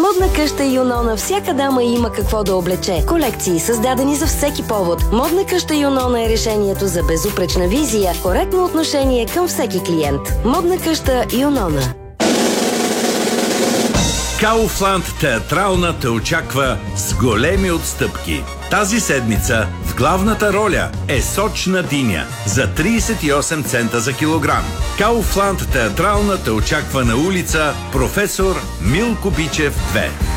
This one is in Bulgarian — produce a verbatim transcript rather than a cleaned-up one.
Модна къща Юнона всяка дама има какво да облече. Колекции създадени за всеки повод. Модна къща Юнона е решението за безупречна визия, коректно отношение към всеки клиент. Модна къща Юнона. Кауфланд театрална те очаква с големи отстъпки. Тази седмица в главната роля е сочна диня за трийсет и осем цента за килограм. Кауфланд театрална те очаква на улица Професор Милко Бичев две.